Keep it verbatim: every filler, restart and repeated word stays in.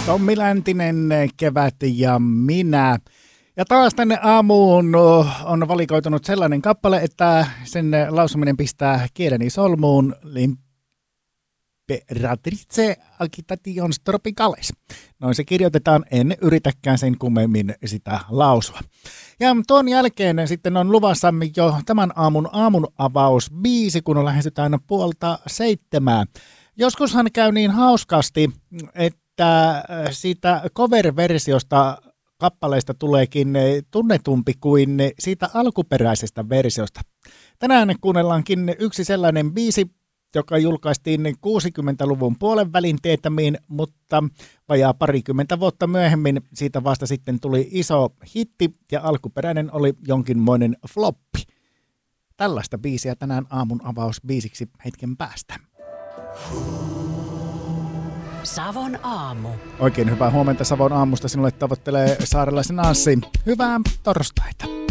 Tommi Läntinen, Kevät ja minä. Ja taas tänne aamuun on valikoitunut sellainen kappale, että sen lausuminen pistää kieleni solmuun. L'imperatrice agitations tropicales. Noin se kirjoitetaan, en yritäkään sen kummemmin sitä lausua. Ja tuon jälkeen sitten on luvassa jo tämän aamun aamun avausbiisi, kun lähestytään puolta seitsemää. Joskushan käy niin hauskasti, että siitä cover-versiosta kappaleista tuleekin tunnetumpi kuin siitä alkuperäisestä versiosta. Tänään kuunnellaankin yksi sellainen biisi, joka julkaistiin kuusikymmentäluvun puolen välin tietämiin, mutta vajaa parikymmentä vuotta myöhemmin siitä vasta sitten tuli iso hitti ja alkuperäinen oli jonkinmoinen floppi. Tällaista biisiä tänään aamun avausbiisiksi hetken päästä. Savon aamu. Oikein hyvää huomenta Savon aamusta sinulle tavoittelee saarelaisen Anssi. Hyvää torstaita.